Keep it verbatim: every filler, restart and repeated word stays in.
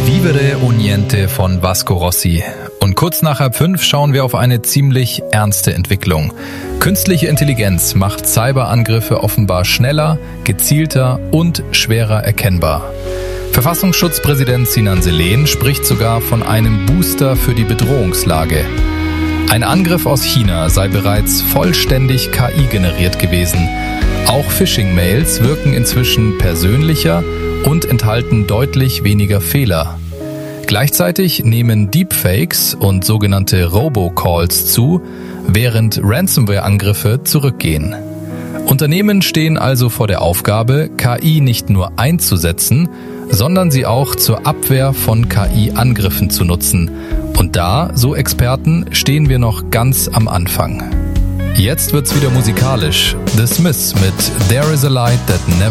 Vivere o Niente von Vasco Rossi. Und kurz nach halb fünf schauen wir auf eine ziemlich ernste Entwicklung. Künstliche Intelligenz macht Cyberangriffe offenbar schneller, gezielter und schwerer erkennbar. Verfassungsschutzpräsident Sinan Selen spricht sogar von einem Booster für die Bedrohungslage. Ein Angriff aus China sei bereits vollständig K I-generiert gewesen. Auch Phishing-Mails wirken inzwischen persönlicher und enthalten deutlich weniger Fehler. Gleichzeitig nehmen Deepfakes und sogenannte Robocalls zu, während Ransomware-Angriffe zurückgehen. Unternehmen stehen also vor der Aufgabe, K I nicht nur einzusetzen, sondern sie auch zur Abwehr von K I-Angriffen zu nutzen. Und da, so Experten, stehen wir noch ganz am Anfang. Jetzt wird's wieder musikalisch. The Smiths mit There is a Light That Never